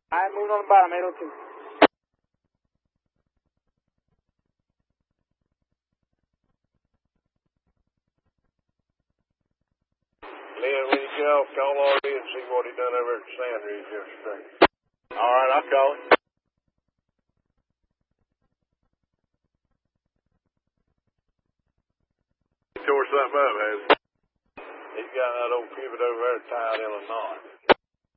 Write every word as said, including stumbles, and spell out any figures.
All right, moving on the bottom, eight oh two. Lynn, when you get off, call R D and see what he done over at Sand Ridge yesterday. All right, I'll call him. He tore something up, has he? He's got that old pivot over there tied in a knot.